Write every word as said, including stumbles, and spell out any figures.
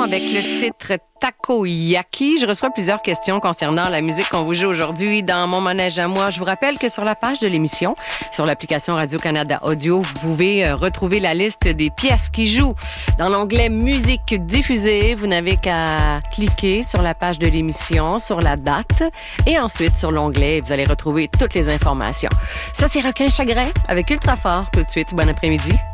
avec le titre Takoyaki. Je reçois plusieurs questions concernant la musique qu'on vous joue aujourd'hui dans Mon Manège à moi. Je vous rappelle que sur la page de l'émission, sur l'application Radio-Canada Audio, vous pouvez euh, retrouver la liste des pièces qui jouent dans l'onglet Musique diffusée. Vous n'avez qu'à cliquer sur la page de l'émission, sur la date et ensuite sur l'onglet, vous allez retrouver toutes les informations. Ça, c'est Requin Chagrin avec Ultrafort tout de suite. Bon après-midi.